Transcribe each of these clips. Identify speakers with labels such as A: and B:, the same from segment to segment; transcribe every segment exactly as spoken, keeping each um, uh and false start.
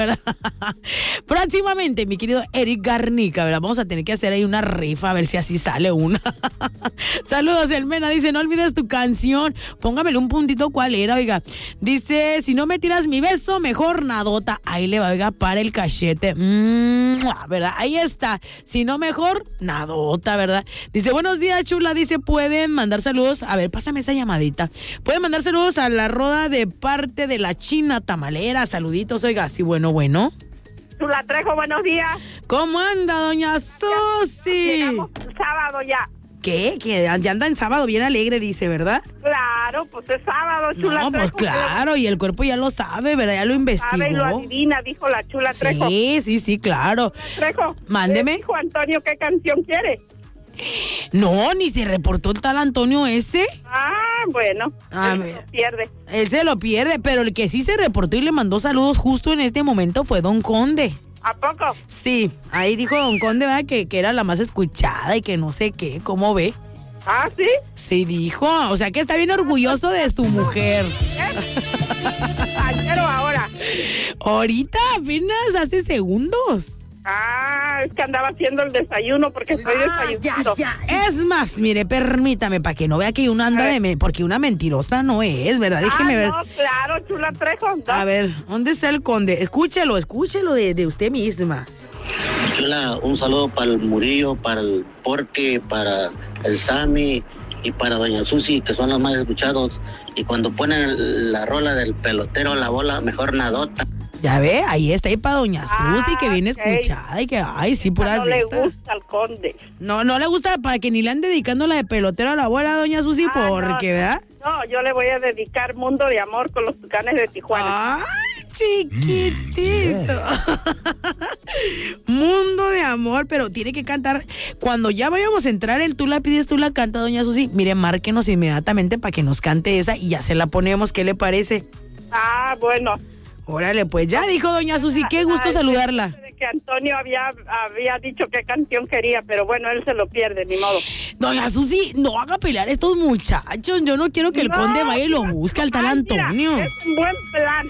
A: ¿verdad? Próximamente, mi querido Eric Garnica, ¿verdad? Vamos a tener que hacer ahí una rifa, a ver si así sale una. Saludos, el Mena, dice, no olvides tu canción, póngamele un puntito cuál era, oiga. Dice, si no me tiras mi beso, mejor nadota. Ahí le va, oiga, para el cachete. Mm, ¿verdad? Ahí está. Si no, mejor nadota, ¿verdad? Dice, buenos días, chula. Dice, pueden mandar saludos. A ver, pásame esa llamadita. Pueden mandar saludos a la Roda de parte de la China Tamalera. Saluditos, oiga. Sí, bueno, bueno.
B: Chula Trejo, buenos días.
A: ¿Cómo anda, doña Susi?
B: Llegamos el sábado ya.
A: ¿Qué? Que ya anda en sábado bien alegre, dice, ¿verdad?
B: Claro, pues es sábado, Chula
A: No,
B: Trejo.
A: pues claro, y el cuerpo ya lo sabe, ¿verdad? Ya lo investigó.
B: Sabe y lo adivina, dijo la Chula Trejo.
A: Sí, sí, sí, claro.
B: Chula Trejo,
A: mándeme.
B: Dijo Antonio, ¿qué canción quiere?
A: No, ni se reportó el tal Antonio ese.
B: Ah, bueno.
A: A
B: él
A: ver.
B: se lo pierde.
A: Él se lo pierde, pero el que sí se reportó y le mandó saludos justo en este momento fue Don Conde.
B: ¿A poco?
A: Sí, ahí dijo Don Conde, ¿verdad? Que, que era la más escuchada y que no sé qué, ¿cómo ve?
B: ¿Ah, sí?
A: Sí, dijo, o sea que está bien orgulloso de su mujer.
B: ¿Eh? Ayer o ahora.
A: Ahorita, apenas hace segundos.
B: Ah, es que andaba haciendo el desayuno porque estoy
A: Ah,
B: desayunando.
A: ya, ya. Es más, mire, permítame, para que no vea que una anda de... Me, porque una mentirosa no es, ¿verdad? Déjeme
B: ah,
A: ver.
B: no, claro, Chula Trejo. ¿no?
A: A ver, ¿dónde está el Conde? Escúchelo, escúchelo de, de usted misma.
C: Chula, un saludo para el Murillo, para el Porque, para el Sammy y para Doña Susi, que son los más escuchados. Y cuando ponen la rola del pelotero, la bola, mejor nadota.
A: Ya ve, ahí está, ahí para Doña
B: Ah,
A: Susi, que viene
B: ok.
A: escuchada y que, ay, sí, puras
B: No
A: de
B: le
A: estas.
B: gusta al Conde.
A: No, no le gusta, para que ni le han dedicando la de pelotero a la abuela, Doña Susi,
B: Ah,
A: porque,
B: no,
A: ¿verdad?
B: No, yo le voy a dedicar Mundo de Amor con los Tucanes de Tijuana.
A: Ay, chiquitito. Mundo de amor, pero tiene que cantar. Cuando ya vayamos a entrar, el tú la pides, tú la canta, Doña Susi. Mire, márquenos inmediatamente para que nos cante esa y ya se la ponemos. ¿Qué le parece?
B: Ah, bueno.
A: Órale, pues ya dijo Doña Susi, qué gusto
B: Ay,
A: saludarla.
B: de que Antonio había, había dicho qué canción quería, pero bueno, él se lo pierde, ni modo.
A: Doña Susi, no haga pelear a estos muchachos. Yo no quiero que el
B: No,
A: Conde vaya y lo busque al tal
B: ay, mira,
A: Antonio.
B: es un buen plan.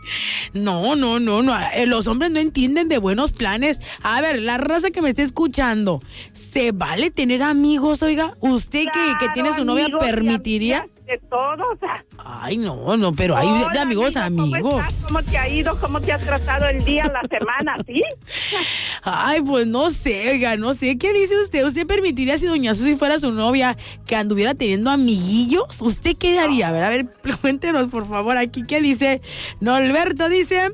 A: No, no, no, no. eh, Los hombres no entienden de buenos planes. A ver, la raza que me esté escuchando, ¿se vale tener amigos, oiga? ¿Usted que, que tiene su novia
B: Amigos y
A: permitiría?
B: amigas de todos. O sea,
A: Ay, no, no, pero hay de, de
B: hola,
A: amigos a
B: amigo, ¿cómo
A: amigos.
B: estás? ¿Cómo te ha ido? ¿Cómo te ha tratado el día, la semana? ¿Sí?
A: Ay, pues no sé, oiga, no sé. ¿Qué dice usted? ¿Usted permitiría si Doña Susi fuera su novia que anduviera teniendo amiguillos? ¿Usted qué haría? A ver, a ver, cuéntenos, por favor, aquí. ¿Qué dice? Norberto dice...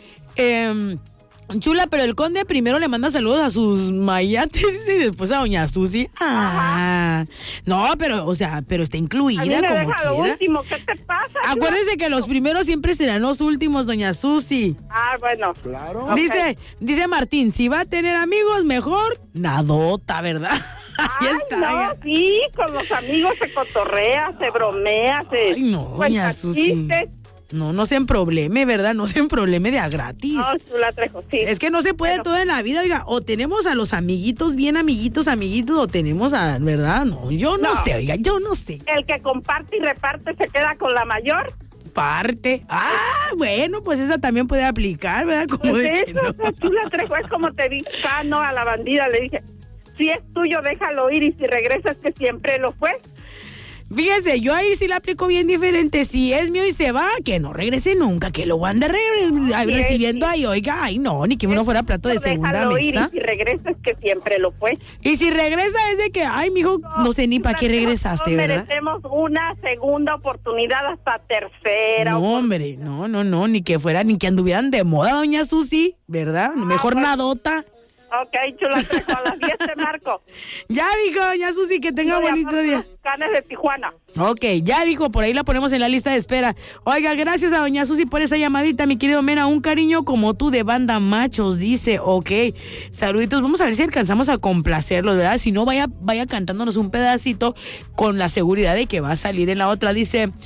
A: Eh, Chula, pero el Conde primero le manda saludos a sus mayates y después a Doña Susi. Ah, no, pero, o sea, pero está
B: A mí
A: incluida
B: me
A: como
B: deja lo
A: quiera.
B: último. ¿Qué te pasa?
A: Acuérdese que los primeros siempre serán los últimos, Doña Susi.
B: Ah, bueno.
D: Claro.
B: Ok.
A: Dice, dice Martín, si va a tener amigos, mejor nadota, ¿verdad? Ahí
B: Ay,
A: está.
B: no,
A: oiga.
B: sí, con los amigos se cotorrea, se bromea, se...
A: Ay, no,
B: cuenta
A: Doña Susi.
B: chistes.
A: No, no se emprobleme, ¿verdad? No se emprobleme de a gratis.
B: No, Chula Trejo, sí.
A: Es que no se puede
B: Bueno.
A: todo en la vida, oiga. O tenemos a los amiguitos, bien amiguitos, amiguitos, o tenemos a, ¿verdad? No, yo no,
B: No.
A: sé, oiga, yo no sé.
B: El que comparte y reparte se queda con la mayor.
A: Parte. Ah, bueno, pues esa también puede aplicar, ¿verdad? Como
B: Pues
A: de que
B: eso,
A: no.
B: Chula Trejo, es como te dije, ah, no, a la bandida le dije, si es tuyo, déjalo ir, y si regresas, que siempre lo fue.
A: Fíjese, yo ahí sí la aplico bien diferente. Si es mío y se va, que no regrese nunca, que lo ande re-
B: sí,
A: recibiendo
B: sí.
A: ahí, oiga. Ay, no, ni que uno fuera plato de segunda
B: Déjalo ir, y
A: mesa.
B: si regresas, que siempre lo fue.
A: Y si regresa es de que, ay, mijo, no sé ni para qué regresaste,
B: Todos
A: ¿verdad?
B: merecemos una segunda oportunidad, hasta tercera.
A: No, hombre, no, no, no, ni que fuera, ni que anduvieran de moda, Doña Susi, ¿verdad? Mejor
B: bueno.
A: nadota.
B: Ok, Chula Trejo, a las diez te marco.
A: Ya dijo Doña Susi, que tenga
B: Voy a
A: bonito
B: hablar
A: día.
B: con los Tucanes de Tijuana.
A: Ok, ya dijo, por ahí la ponemos en la lista de espera. Oiga, gracias a Doña Susi por esa llamadita, mi querido Mena. Un cariño como tú de Banda Machos, dice. Ok, saluditos. Vamos a ver si alcanzamos a complacerlos, ¿verdad? Si no, vaya, vaya cantándonos un pedacito con la seguridad de que va a salir en la otra. Dice...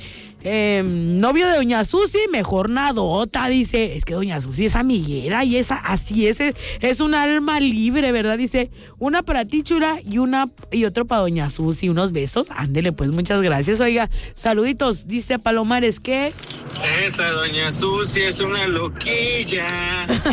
A: Eh, novio de doña Susi, mejor nadota, dice. Es que doña Susi es amiguera y esa, así es, es, es un alma libre, ¿verdad? Dice, una para ti, chula, y una y otro para doña Susi. Unos besos. Ándele, pues, muchas gracias. Oiga, saluditos. Dice Palomares que
D: esa doña Susi es una loquilla.